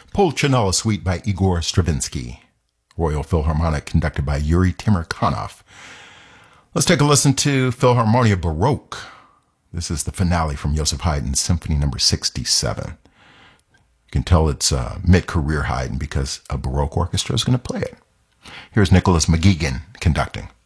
Pulcinella Suite by Igor Stravinsky. Royal Philharmonic conducted by Yuri Timirkanov. Let's take a listen to Philharmonia Baroque. This is the finale from Joseph Haydn's Symphony No. 67. You can tell it's mid-career Haydn because a Baroque orchestra is going to play it. Here's Nicholas McGeegan conducting.